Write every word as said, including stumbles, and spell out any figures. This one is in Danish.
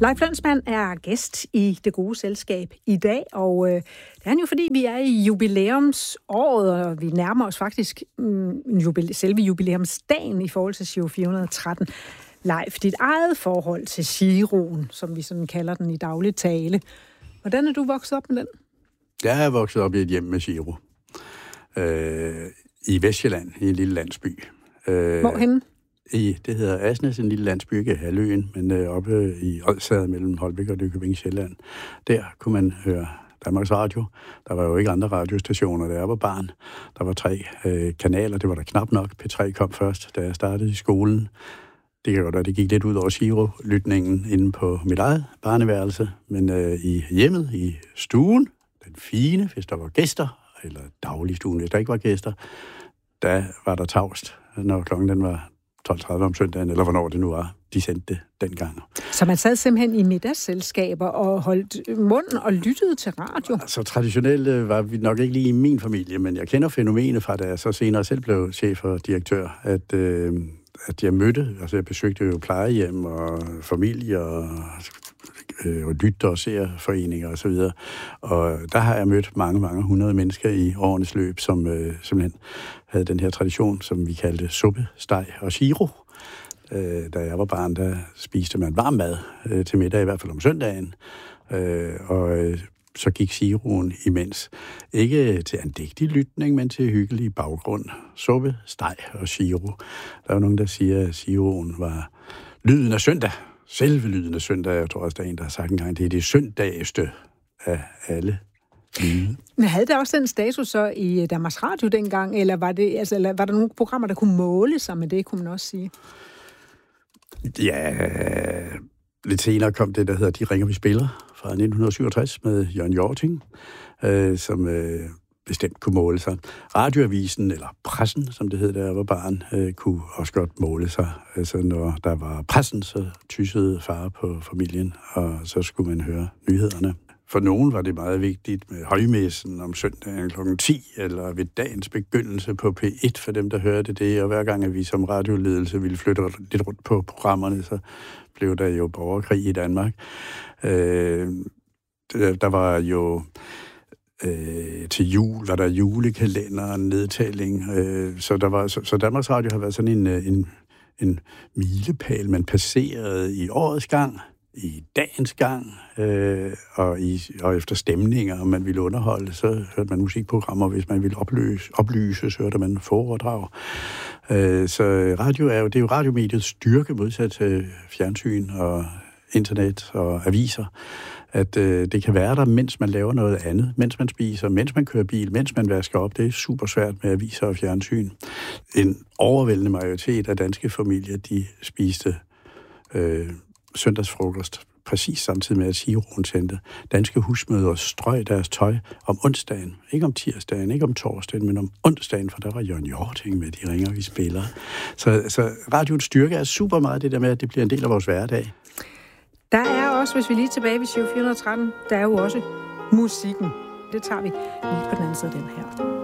Leif Lønsmand er gæst i Det Gode Selskab i dag, og øh, det er han jo, fordi vi er i jubilæumsåret, og vi nærmer os faktisk mm, jubilea- selve jubilæumsdagen i forhold til Giro fire hundrede og tretten. Leif, dit eget forhold til Giroen, som vi sådan kalder den i daglig tale. Hvordan er du vokset op med den? Jeg er vokset op i et hjem med Giro. Øh, I Vestjylland, i en lille landsby. Øh, Hvorhenne? I, det hedder Asnes, en lille landsby, ikke halvøen, men øh, oppe i Odsherred mellem Holbæk og Nykøbing Sjælland. Der kunne man høre Danmarks Radio. Der var jo ikke andre radiostationer, da jeg var barn. Der var tre øh, kanaler, det var der knap nok. P tre kom først, da jeg startede i skolen. Det kan godt være, det gik lidt ud over Giro-lytningen inde på mit eget barneværelse, men øh, i hjemmet, i stuen, den fine, hvis der var gæster, eller dagligstuen, hvis der ikke var gæster, der var der tavst, når klokken den var tolv tredive om søndagen, eller hvornår det nu var, de sendte det dengang. Så man sad simpelthen i middagsselskaber og holdt munden og lyttede til radio? Så traditionelt var vi nok ikke lige i min familie, men jeg kender fænomenet fra, da jeg så senere selv blev chef og direktør, at, øh, at jeg mødte, altså jeg besøgte jo plejehjem og familie og, øh, og lytte- og seerforeninger og så videre. Og der har jeg mødt mange, mange hundrede mennesker i årenes løb, som øh, simpelthen havde den her tradition, som vi kaldte suppe, steg og Giro. Øh, da jeg var barn, der spiste man varm mad øh, til middag, i hvert fald om søndagen. Øh, og øh, så gik Giroen imens. Ikke til andægtig lytning, men til hyggelig baggrund. Suppe, steg og Giro. Der er nogen, der siger, at Giroen var lyden af søndag. Selve lyden af søndag. Jeg tror også, der er en, der har sagt engang, det er det søndageste af alle lyde. Men havde der også den status så i Danmarks Radio dengang, eller var, det, altså, eller var der nogle programmer, der kunne måle sig med det, kunne man også sige? Ja, lidt senere kom det, der hedder De ringer, vi spiller, fra nitten syvogtres med Jørgen Hjorting, øh, som øh, bestemt kunne måle sig. Radioavisen, eller pressen, som det hed, da jeg var barn, øh, kunne også godt måle sig. Altså, når der var pressen, så tyssede far på familien, og så skulle man høre nyhederne. For nogen var det meget vigtigt med højmessen om søndagen klokken ti, eller ved dagens begyndelse på P et, for dem, der hørte det. Og hver gang, at vi som radioledelse ville flytte lidt rundt på programmerne, så blev der jo borgerkrig i Danmark. Øh, der var jo øh, til jul, var der julekalender og nedtælling. Øh, så, der var, så, så Danmarks Radio har været sådan en, en, en milepæl, man passerede i årets gang, i dagens gang, øh, og, i, og efter stemninger, om man ville underholde, så hørte man musikprogrammer. Hvis man ville oplyse, oplyse så hørte man foredrag. Øh, så radio er jo, det er jo radiomediets styrke, modsat til fjernsyn og internet og aviser, at øh, det kan være der, mens man laver noget andet, mens man spiser, mens man kører bil, mens man vasker op. Det er super svært med aviser og fjernsyn. En overvældende majoritet af danske familier, de spiste øh, søndagsfrokost, præcis samtidig med, at Giroen sendte. Danske husmødre strøg deres tøj om onsdagen. Ikke om tirsdagen, ikke om torsdagen, men om onsdagen, for der var Jørgen Hjorting med De ringer, vi spiller. Så, så radioens styrke er super meget det der med, at det bliver en del af vores hverdag. Der er også, hvis vi lige er tilbage ved Giro fire hundrede og tretten, der er jo også musikken. Det tager vi lige på den anden side af den her.